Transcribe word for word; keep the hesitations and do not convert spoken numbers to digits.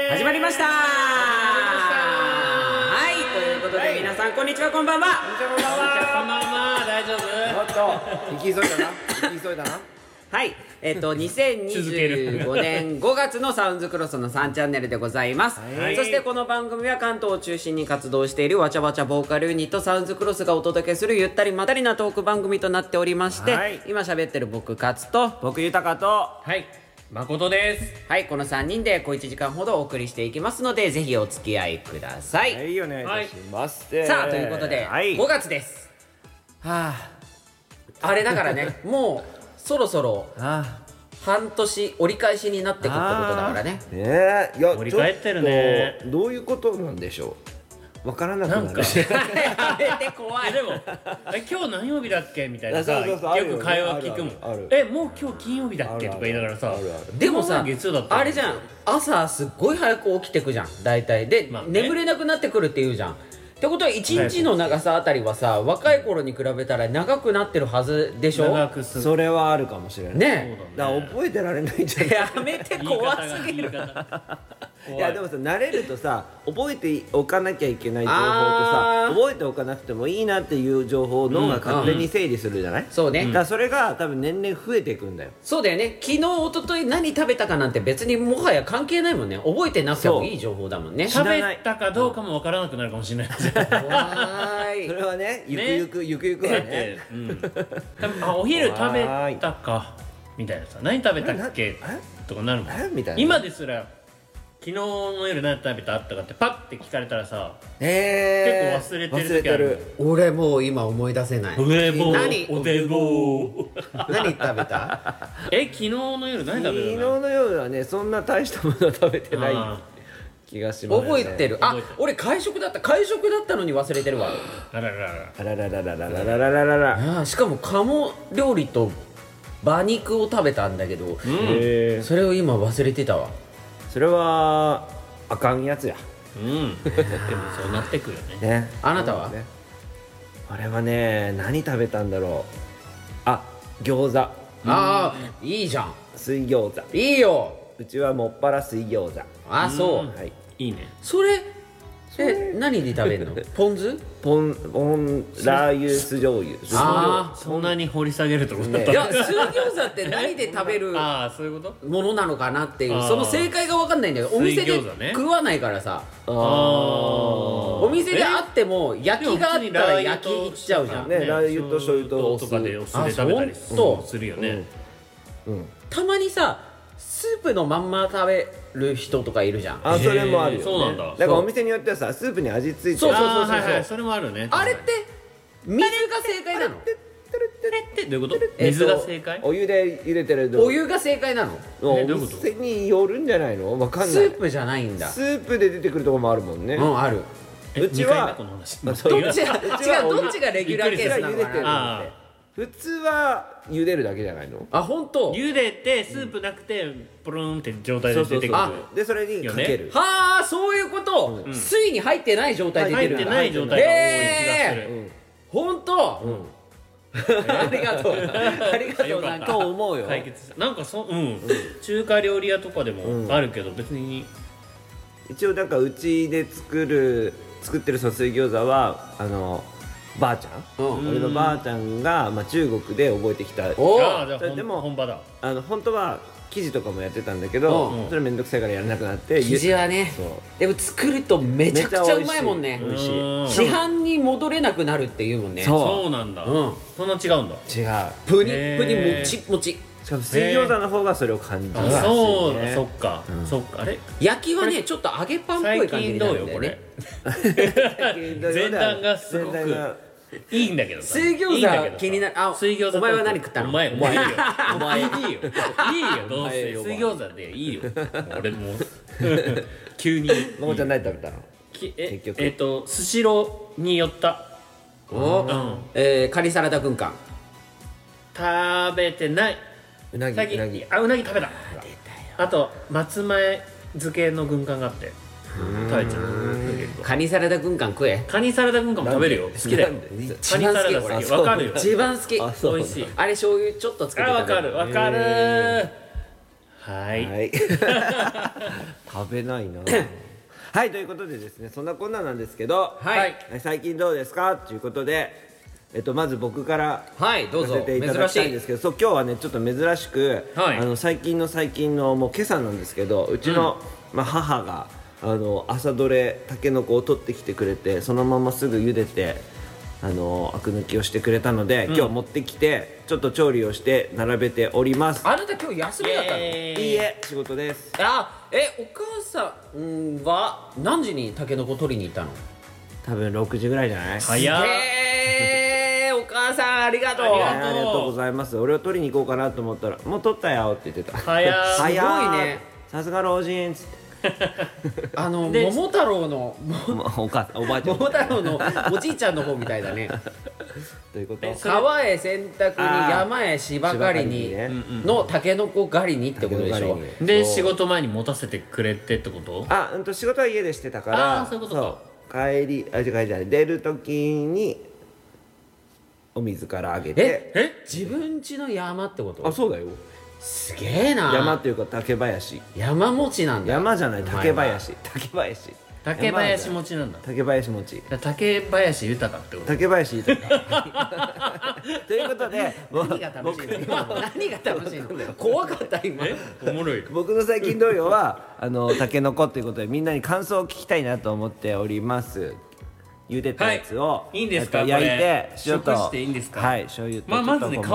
ー始まりました。はい、ということで、はい、皆さんこんにちは、こんばんは。 こんにちは、こんばんは。こんばんは。大丈夫？ おっと、行き急いだな。行き急いだな。 はい、えっとにせんにじゅうごねんごがつのサウンズクロスのさんチャンネルでございます、はい、そしてこの番組は関東を中心に活動しているわちゃわちゃボーカルユニットサウンズクロスがお届けするゆったりまったりなトーク番組となっておりまして、はい、今喋ってる僕勝と僕豊と、 はい誠です。 はい、このさんにんで小いちじかんほどお送りしていきますので、ぜひお付き合いください。 はい、お願いいたします、 はい、さあということで、はい、ごがつです。はあ、あれだからねもうそろそろ半年折り返しになってくってことだからね。 ねえ、いや折り返ってるね。 どういうことなんでしょう。わからなくなる。 やめて怖い。 でもえ今日何曜日だっけみたいなさ、よく会話聞くもん。えもう今日金曜日だっけとか言いながらさ、 でもさあれじゃん、朝すっごい早く起きてくじゃん大体で、まあね、眠れなくなってくるって言うじゃん。ってことはいちにちの長さあたりはさ、若い頃に比べたら長くなってるはずでしょ。 長くする。 それはあるかもしれないね。 だから覚えてられないんじゃない。 やめて怖すぎる。 いやでもさ、慣れるとさ、覚えておかなきゃいけない情報とさ、覚えておかなくてもいいなっていう情報を脳が勝手に整理するじゃない、うんうん、そうね。だからそれが多分年々増えていくんだよ。 そうだよね。昨日一昨日何食べたかなんて別にもはや関係ないもんね。覚えてなくてもいい情報だもんね。 食べたかどうかもわからなくなるかもしれない。 怖い。 それはね、ゆくゆく、ね、ゆくゆくはね、うん、 あお昼食べたかみたいなさ、何食べたっけとかなるもん。みたいな。今ですら昨日の夜何食べたあったかってパッて聞かれたらさ、えー、結構忘れてる時ある。 俺もう今思い出せない。 おでぼう、 何おでぼう何食べた？ え昨日の夜何食べたの？ 昨日の夜はね、そんな大したものは食べてない気がします、ね、 覚えてる。あ、俺会食だった会食だったのに忘れてるわ。 あらららあらららららららららら。 しかも鴨料理と馬肉を食べたんだけど、うん、それを今忘れてたわ。 それはあかんやつや。 うんでもそうなってくるよね。 ね。 あなたは？ ね、あれはね、何食べたんだろう。あ、餃子。ああ、いいじゃん。 水餃子いいよ。 うちはもっぱら水餃子。 あ、そう、 はい、いいね。 それえ、何で食べるの？ポン酢？ ポン、ポン、ラー油、酢醤油。 ああ、そんなに掘り下げるとこだった。 いや、水餃子って何で食べるああ、そういうことものなのかなっていう、その正解が分かんないんだよ。お店で食わないからさ。ああ。お店であっても焼きがあったら焼きいっちゃうじゃん。 ね、ラー油と醤油とお酢とかでお酢で食べたりするよね。 たまにさ、スープのまんま食べる人とかいるじゃん。 あ、それもあるよね。 そうなんだ。 だからお店によってはさ、スープに味付いてる。 そうそうそうそう。 それもあるね。 あれって水が正解なの？ ってどういうこと？水が正解？ お湯で茹でてる。 お湯が正解なの？ お店によるんじゃないの？わかんない。 スープじゃないんだ。 スープで出てくるとこもあるもんね。 うん、ある。 うちはどっちが違う、どっちがレギュラーケースなのかな。 普通は茹でるだけじゃないの？ あ、本当。 茹でてスープなくてポロンって状態で出てくる。 でそれにかける。 はあ、そういうこと。水に入ってない状態で出るんだ。 入ってない状態が多い気がする。 本当。ありがとう。ありがとう。なんかと思うよ。 解決した。なんかそうん中華料理屋とかでもあるけど別に一応だからうちで作る作ってる水餃子はあの。ばあちゃん、うん、俺のばあちゃんが、まあ、中国で覚えてきた。 おあ、じゃあでも本場だ。 あの本当は生地とかもやってたんだけど、うん、それめんどくさいからやらなくなって。 生地はね、でも作るとめちゃくちゃうまいもんね。 美味しい。 市販に戻れなくなるっていうもんね。 そうなんだ、うん、そんな違うんだ。 違う。 プニプニもちもち。 しかも水餃子の方がそれを感じる。 そうだ、そっか、そっか。あれ焼きはねちょっと揚げパンっぽい感じになるんだよね。 前段がすごくいいんだけどさ。 水餃子気になる。あ、 水餃子。 お前は何食ったの？ お前、お前いいよ。お前いいよ。いいよ。どうせ水餃子でいいよ。俺も急に。 まこちゃん何食べたの？ ええっとスシローに寄った。 お。え、カニサラダ軍艦。 食べてない。 うなぎ。うなぎ。 あ、うなぎ食べた。あと松前漬けの軍艦があって。食べちゃう。 カニサラダ軍艦食え。 カニサラダ軍艦も食べるよ。好きだよ。カニサラダ好き。わかるよ。 一番好き。 美味しい。 あれ醤油ちょっとつけて食べる。あ、わかるわかる。 はい、 はい、食べないなはいということでですね、そんなこんななんですけど、 はい、 最近どうですかということで、えっと、まず僕からはいどうぞさせていただきたいんですけど、そう今日はねちょっと珍しく、はい、あの最近の最近のもう今朝なんですけど、うちの、うんまあ、母があの朝どれたけのこを取ってきてくれて、そのまますぐ茹でてあのアク抜きをしてくれたので、うん、今日持ってきてちょっと調理をして並べております。 あなた今日休みだったの？いいえ仕事です。 あえお母さんは何時にたけのこ取りに行ったの？ 多分ろくじぐらいじゃない？ 早っ。 えー、お母さんありがとう。 ありがとう、 ありがとうございます。俺を取りに行こうかなと思ったらもう取ったよって言ってた。 早っすごいね、 さすが老人っつってあの桃太郎のおかおばあちゃん桃太郎のおじいちゃんの方みたいだねどういうこと？ 川へ洗濯に山へ芝刈りにのたけのこ狩りにってことでしょ。 で仕事前に持たせてくれてってこと？ あ、うんと仕事は家でしてたから、 あそういうことか帰りあ違う違う出る時にお水からあげて。 ええ自分家の山ってこと？ あそうだよ。 すげえな。 山っていうか竹林。 山餅なんだ。 山じゃない竹林。竹林。 竹林餅なんだ。 竹林餅。 竹林豊ってこと。 竹林豊。ということで、 何が楽しいの？今何が楽しいの？怖かった今。 おもろい。 僕の最近同様はあのタケノコということでみんなに感想を聞きたいなと思っております。茹でたやつを、 はい、いいんですか？ 焼いて塩と食していいんですか？ はい醤油とまあまずね